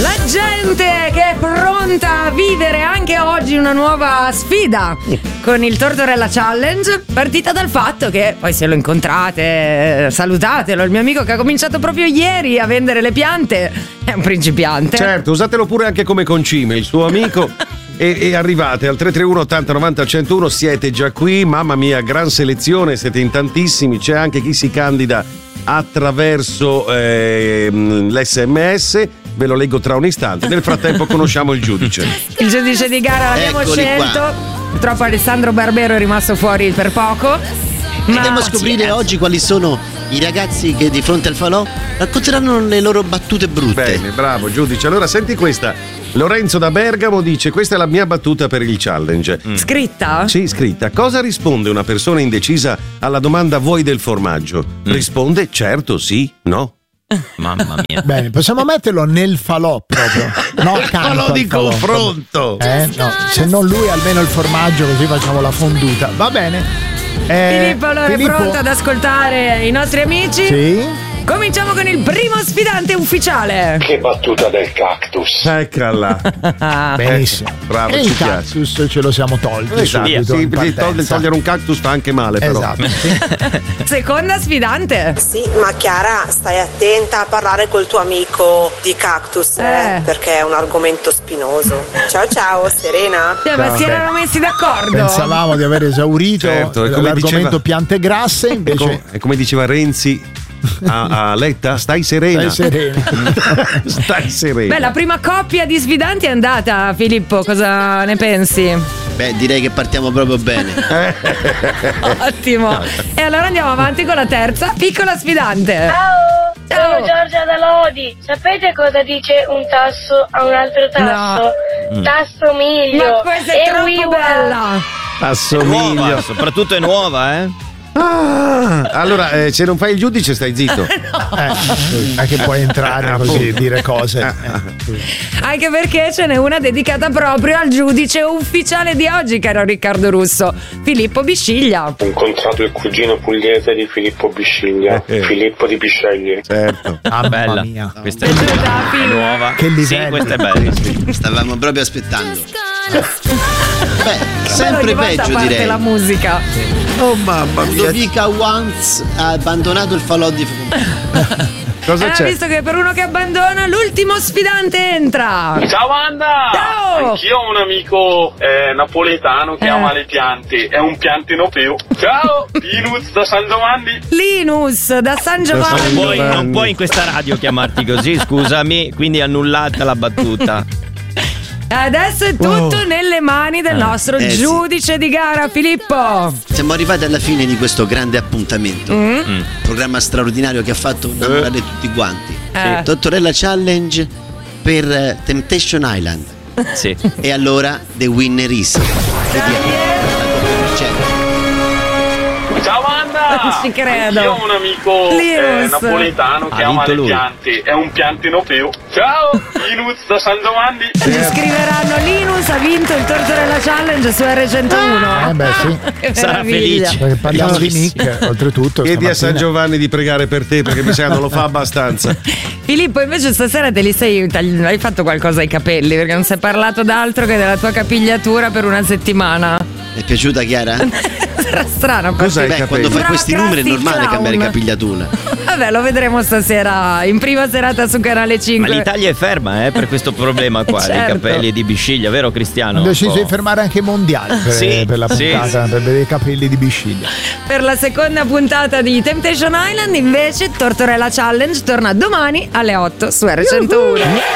La gente che è pronta a vivere anche oggi una nuova sfida con il Tortorella Challenge, partita dal fatto che poi se lo incontrate, salutatelo, il mio amico che ha cominciato proprio ieri a vendere le piante è un principiante. Certo, usatelo pure anche come concime, il suo amico. E arrivate al 331 80 90 101, siete già qui, mamma mia, gran selezione, siete in tantissimi, c'è anche chi si candida attraverso l'SMS, ve lo leggo tra un istante, nel frattempo conosciamo il giudice. Il giudice di gara l'abbiamo scelto, purtroppo Alessandro Barbero è rimasto fuori per poco. Andiamo a scoprire oggi quali sono i ragazzi che di fronte al falò racconteranno le loro battute brutte. Bene, bravo giudice. Allora senti questa. Lorenzo da Bergamo dice: questa è la mia battuta per il challenge. Scritta? Sì, scritta. Cosa risponde una persona indecisa alla domanda vuoi del formaggio? Risponde certo, sì, no. Mamma mia. Bene, possiamo metterlo nel falò proprio. No, falò di confronto. No, se non lui almeno il formaggio, così facciamo la fonduta. Va bene. Filippo allora è pronto ad ascoltare i nostri amici? Sì. Cominciamo con il primo sfidante ufficiale. Che battuta del cactus. Eccola. Benissimo. Bravo, e ci il piace. cactus ce lo siamo tolti. Esatto, sì, togliere un cactus fa anche male, però. Esatto. Seconda sfidante. Sì, ma Chiara, stai attenta a parlare col tuo amico di cactus, perché è un argomento spinoso. Ciao ciao, Serena. Ma si erano messi d'accordo. Pensavamo di aver esaurito l'argomento piante grasse, invece. E come diceva Renzi a Letta, stai serena. Stai serena. Beh, la prima coppia di sfidanti è andata, Filippo, cosa ne pensi? Beh, direi che partiamo proprio bene. Ottimo. E allora andiamo avanti con la terza piccola sfidante. Ciao, sono Giorgia da Lodi. Sapete cosa dice un tasso a un altro tasso? No. Tasso miglio. Ma questa è troppo bella. Assomiglio. Soprattutto è nuova, Allora, se non fai il giudice stai zitto. Anche puoi entrare così e dire cose. Anche perché ce n'è una dedicata proprio al giudice ufficiale di oggi, caro Riccardo Russo, Filippo Bisciglia. Ho incontrato il cugino pugliese di Filippo Bisciglia, Filippo di Bisceglie. Certo. Bella. Mia. Questa è nuova. Che livello. Sì, questa è bella. Stavamo proprio aspettando. Beh, Sempre sempre peggio direi. la musica. Oh mamma mia. Ludovica Wanz ha abbandonato il falò di Cosa c'è? Visto che per uno che abbandona, l'ultimo sfidante entra. Ciao Wanda! Ciao! Anch'io ho un amico napoletano che ama le piante, è un piantinopeo. Ciao! Linus da San Giovanni. Linus da San Giovanni. Non puoi in questa radio chiamarti così, scusami, quindi annullata la battuta. Adesso è tutto nelle mani del nostro giudice di gara, Filippo. Siamo arrivati alla fine di questo grande appuntamento. Programma straordinario che ha fatto innamorare tutti quanti. Tortorella Challenge per Temptation Island. Sì. E allora The Winner is. Ciao Wanda! Ci credo. Io ho un amico Linus. napoletano che ama le piante, è un piantinopeo. Ciao! Linus da San Giovanni. Scriveranno Linus ha vinto il Tortorella Challenge su R101. Beh, sì. Che Sarà meraviglia. felice. Perché parliamo di Nick, oltretutto. Chiedi a San stamattina. Giovanni di pregare per te, perché mi sa che non lo fa abbastanza. Filippo, invece stasera hai fatto qualcosa ai capelli, perché non si è parlato d'altro che della tua capigliatura per una settimana. È piaciuta Chiara? Sarà strano. Cos'hai Beh, quando fai questi numeri è normale cambiare capigliatura. Vabbè, lo vedremo stasera in prima serata su Canale 5. Ma l'Italia è ferma per questo problema qua dei Certo. capelli di Bisciglia, vero Cristiano? Hanno deciso di fermare anche i mondiali per la puntata, per vedere i capelli di Bisciglia. Per la seconda puntata di Temptation Island invece Tortorella Challenge torna domani alle 8 su R101.